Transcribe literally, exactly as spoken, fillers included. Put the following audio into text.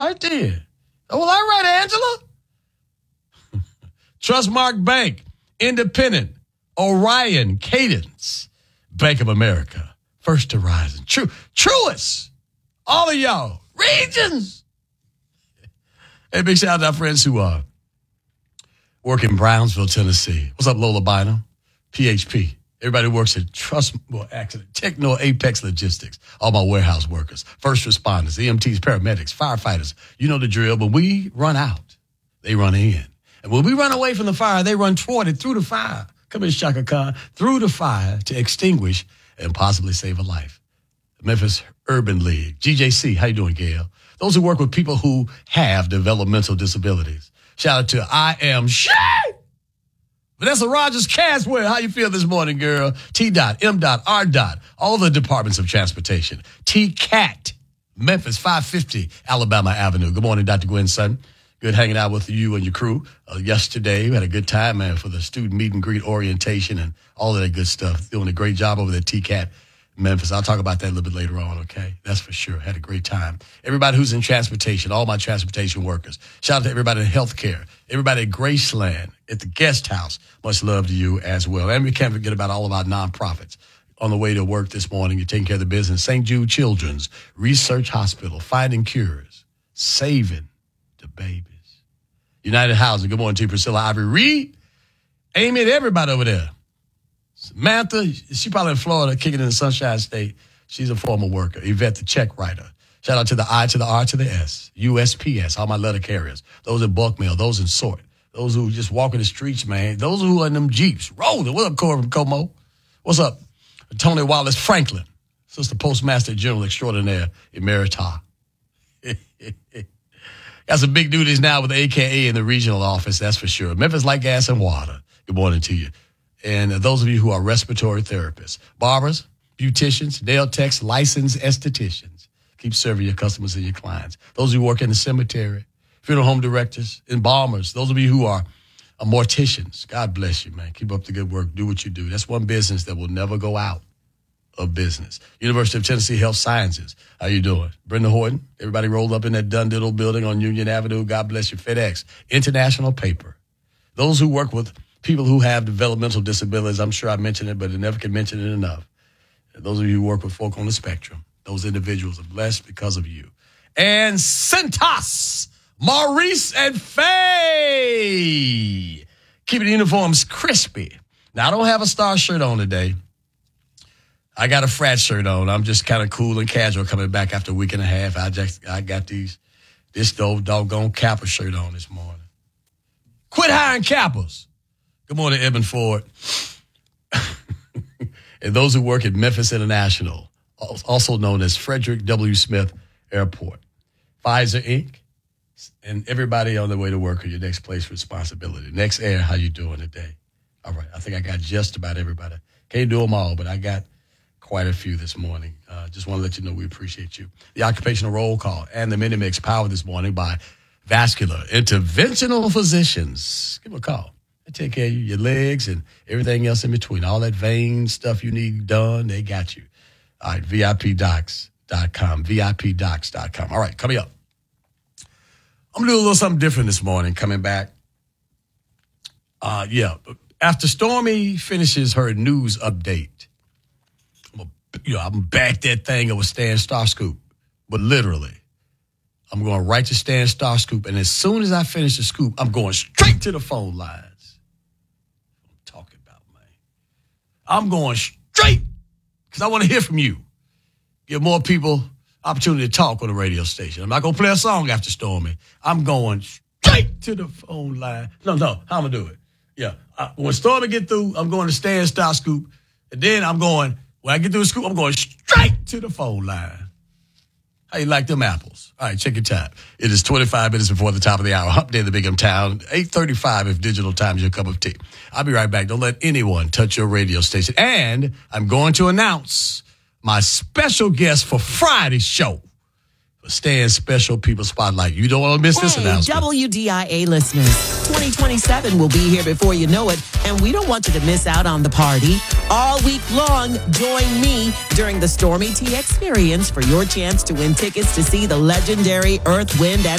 right then. Oh, well, all right, Angela. Trustmark Bank, Independent, Orion, Cadence, Bank of America, First Horizon, True, Truist, all of y'all, Regions. Hey, big shout out to our friends who uh, work in Brownsville, Tennessee. What's up, Lola Bynum? P H P. Everybody who works at Trust, well, actually, Techno Apex Logistics. All my warehouse workers, first responders, E M Ts, paramedics, firefighters. You know the drill. When we run out, they run in. And when we run away from the fire, they run toward it through the fire. Come in, Shaka Khan. Through the fire to extinguish and possibly save a life. Memphis Urban League. G J C, how you doing, Gail? Those who work with people who have developmental disabilities. Shout out to I Am Shay. Vanessa Rogers, Caswell, how you feel this morning, girl? T. Dot, M. Dot, R. Dot, all the departments of transportation. T. Cat, Memphis, five fifty, Alabama Avenue. Good morning, Doctor Gwen Sutton. Good hanging out with you and your crew. Uh, yesterday, we had a good time, man, for the student meet and greet orientation and all of that good stuff. Doing a great job over there, T. Cat, Memphis. I'll talk about that a little bit later on, okay? That's for sure. Had a great time. Everybody who's in transportation, all my transportation workers. Shout out to everybody in healthcare, everybody at Graceland, at the guest house. Much love to you as well. And we can't forget about all of our nonprofits. On the way to work this morning, you're taking care of the business. Saint Jude Children's Research Hospital, finding cures, saving the babies. United Housing, good morning to you, Priscilla Ivy Reed. Amy and everybody over there. Samantha, she probably in Florida, kicking in the Sunshine State. She's a former worker. Yvette, the check writer. Shout out to the I, to the R, to the S. U S P S, all my letter carriers. Those in bulk mail, those in sort. Those who just walking the streets, man. Those who are in them Jeeps. Rolling. What up, Corey from Como? What's up? Tony Wallace Franklin. Sister Postmaster General Extraordinaire Emerita. Got some big duties now with the A K A in the regional office, that's for sure. Memphis like gas and water. Good morning to you. And those of you who are respiratory therapists, barbers, beauticians, nail techs, licensed estheticians, keep serving your customers and your clients. Those who work in the cemetery, funeral home directors, embalmers, those of you who are uh, morticians, God bless you, man. Keep up the good work. Do what you do. That's one business that will never go out of business. University of Tennessee Health Sciences. How you doing? Brenda Horton, everybody rolled up in that Dundiddle building on Union Avenue. God bless you. FedEx, International Paper. Those who work with people who have developmental disabilities, I'm sure I mentioned it, but I never can mention it enough. Those of you who work with folk on the spectrum, those individuals are blessed because of you. And Centos, Maurice and Faye. Keeping the uniforms crispy. Now, I don't have a star shirt on today. I got a frat shirt on. I'm just kind of cool and casual coming back after a week and a half. I just I got these this old doggone Kappa shirt on this morning. Quit hiring Kappas. Good morning, Eben Ford. And those who work at Memphis International, also known as Frederick W. Smith Airport. Pfizer Incorporated. And everybody on their way to work or your next place of responsibility. Next Air, how you doing today? All right, I think I got just about everybody. Can't do them all, but I got quite a few this morning. Uh, just want to let you know we appreciate you. The occupational roll call and the mini mix powered this morning by Vascular Interventional Physicians. Give them a call. They take care of you, your legs and everything else in between. All that vein stuff you need done, they got you. All right, V I P docs dot com, V I P docs dot com. All right, coming up. I'm going to do a little something different this morning coming back. Uh, yeah, after Stormy finishes her news update, I'm a, you know, I'm back that thing over Stan Starscoop, but literally, I'm going right to Stan Starscoop, and as soon as I finish the scoop, I'm going straight to the phone lines. What I'm talking about, man. I'm going straight because I want to hear from you. Give more people opportunity to talk on the radio station. I'm not going to play a song after Stormy. I'm going straight to the phone line. No, no, how I'm going to do it? Yeah. I, when Stormy get through, I'm going to Stan Starscoop, and then I'm going, when I get through the scoop, I'm going straight to the phone line. How you like them apples? All right, check your time. It is twenty-five minutes before the top of the hour. Hump Day in the Big M Town, eight thirty-five if digital time is your cup of tea. I'll be right back. Don't let anyone touch your radio station. And I'm going to announce my special guest for Friday's show. For Stan's Special People Spotlight. You don't want to miss hey, this announcement. W D I A listeners, twenty twenty-seven will be here before you know it, and we don't want you to miss out on the party. All week long, join me during the Stormy T Experience for your chance to win tickets to see the legendary Earth, Wind, and